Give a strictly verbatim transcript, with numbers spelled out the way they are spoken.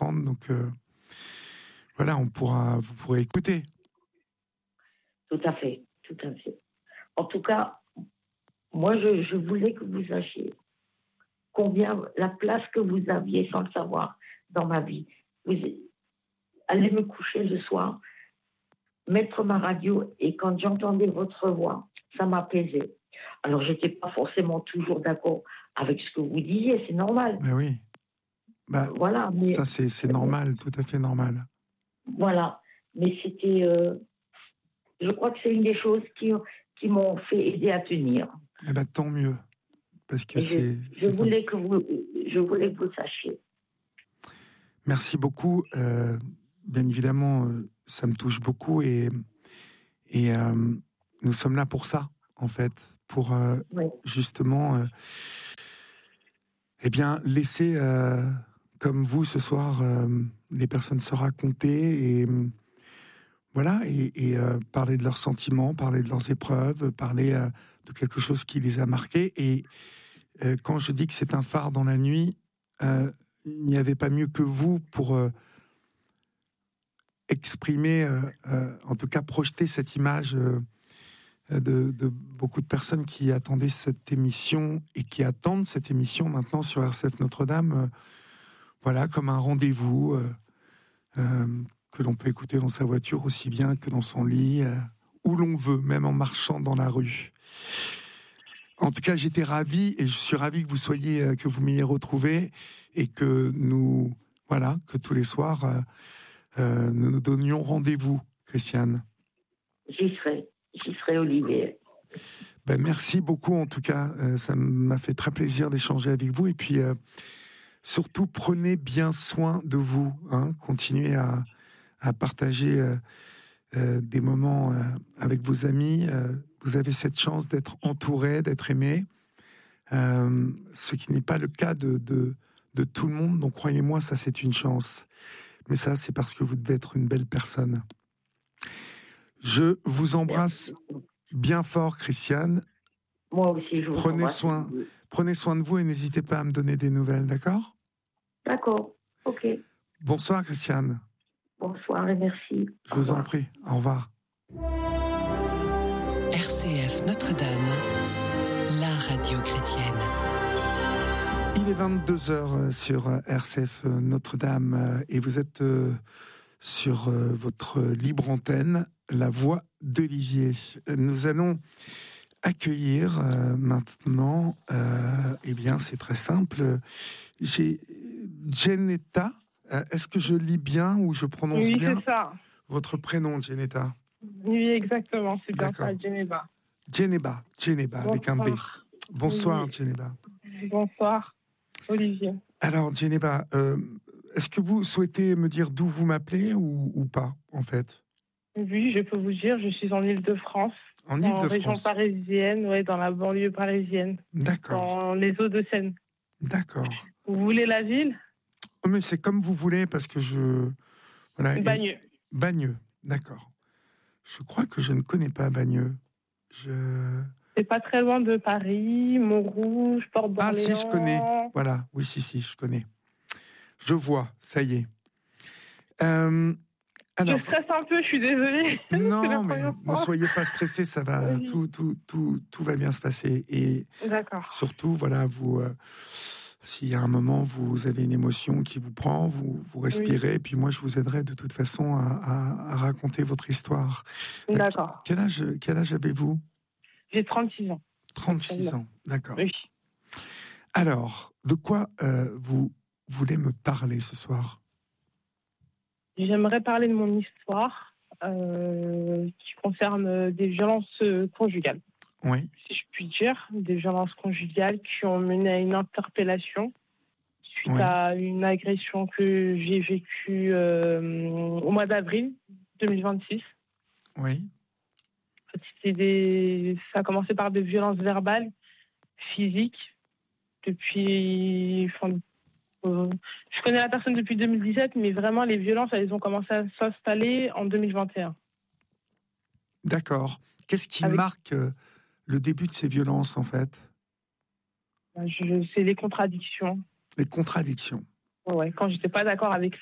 trente, donc euh, voilà, on pourra, vous pourrez écouter. Tout à fait, tout à fait. En tout cas, moi, je, je voulais que vous sachiez combien, la place que vous aviez sans le savoir dans ma vie. Vous allez me coucher le soir, mettre ma radio, et quand j'entendais votre voix, ça m'apaisait. Alors, je n'étais pas forcément toujours d'accord avec ce que vous disiez, c'est normal. Ben oui. Bah, voilà, mais, ça, c'est, c'est normal, tout à fait normal. Voilà, mais c'était... Euh, je crois que c'est une des choses qui, qui m'ont fait aider à tenir. Eh ben, tant mieux, parce que je, c'est... Je, c'est voulais un... que vous, je voulais que vous sachiez. Merci beaucoup. Euh, bien évidemment, euh, ça me touche beaucoup, et, et euh, nous sommes là pour ça, en fait, pour euh, oui. justement... Euh, eh bien, laisser, euh, comme vous, ce soir, euh, les personnes se raconter, et... Voilà, et, et euh, parler de leurs sentiments, parler de leurs épreuves, parler euh, de quelque chose qui les a marqués. Et euh, quand je dis que c'est un phare dans la nuit, euh, il n'y avait pas mieux que vous pour euh, exprimer, euh, euh, en tout cas projeter cette image euh, de, de beaucoup de personnes qui attendaient cette émission et qui attendent cette émission maintenant sur R C F Notre-Dame. Euh, voilà, comme un rendez-vous. Euh, euh, que l'on peut écouter dans sa voiture aussi bien que dans son lit, euh, où l'on veut, même en marchant dans la rue. En tout cas, j'étais ravi, et je suis ravi que vous soyez, euh, que vous m'ayez retrouvé, et que nous, voilà, que tous les soirs, euh, euh, nous nous donnions rendez-vous, Christiane. J'y serai, j'y serai, Olivier. Ben, merci beaucoup, en tout cas, euh, ça m'a fait très plaisir d'échanger avec vous, et puis euh, surtout, prenez bien soin de vous, hein, continuez à à partager euh, euh, des moments euh, avec vos amis. Euh, vous avez cette chance d'être entouré, d'être aimé, euh, ce qui n'est pas le cas de, de, de tout le monde. Donc croyez-moi, ça c'est une chance. Mais ça, c'est parce que vous devez être une belle personne. Je vous embrasse bien fort, Christiane. Moi aussi, je vous prenez embrasse. Soin, prenez soin de vous, et n'hésitez pas à me donner des nouvelles, d'accord ? D'accord, ok. Bonsoir, Christiane. Bonsoir et merci. Je vous en prie. Au revoir. R C F Notre-Dame, la radio chrétienne. Il est vingt-deux heures sur R C F Notre-Dame, et vous êtes sur votre libre antenne, la voix de Lisieux. Nous allons accueillir maintenant, euh, eh bien c'est très simple, j'ai Geneta. Est-ce que je lis bien ou je prononce oui, bien c'est ça. Votre prénom, Geneta? Oui, exactement, c'est bien D'accord. ça, Geneba. Geneba, Geneba, avec un B. Bonsoir, oui. Geneba. Bonsoir, Olivier. Alors, Geneba, euh, est-ce que vous souhaitez me dire d'où vous m'appelez ou, ou pas, en fait? Oui, je peux vous dire, je suis en Île-de-France. En En Île-de-France. région parisienne, ouais, dans la banlieue parisienne. D'accord. Dans les Hauts-de-Seine. D'accord. Vous voulez la ville? Oh, mais c'est comme vous voulez, parce que je... Voilà. Bagneux. Bagneux, d'accord. Je crois que je ne connais pas Bagneux. Je... C'est pas très loin de Paris, Montrouge, Porte d'Orléans. Ah si, je connais. Voilà, oui, si, si, je connais. Je vois, ça y est. Euh, alors... Je stresse un peu, je suis désolée. Non, mais ne soyez pas stressés, ça va, oui. tout, tout, tout, tout va bien se passer. Et d'accord. Surtout, voilà, vous... Euh, s'il y a un moment, vous avez une émotion qui vous prend, vous, vous respirez, oui. Et puis moi, je vous aiderai de toute façon à, à, à raconter votre histoire. D'accord. Quel âge, quel âge avez-vous? J'ai trente-six ans. trente-six ans, d'accord. Oui. Alors, de quoi euh, vous voulez me parler ce soir? J'aimerais parler de mon histoire euh, qui concerne des violences conjugales. Oui. Si je puis dire, des violences conjugales qui ont mené à une interpellation suite oui. à une agression que j'ai vécue euh, au mois d'avril deux mille vingt-six. Oui. C'était des... Ça a commencé par des violences verbales, physiques, depuis... Enfin, euh, je connais la personne depuis deux mille dix-sept, mais vraiment, les violences, elles ont commencé à s'installer en deux mille vingt et un. D'accord. Qu'est-ce qui Avec... marque... Euh... le début de ces violences, en fait? Je, c'est les contradictions. Les contradictions. Ouais, quand j'étais pas d'accord avec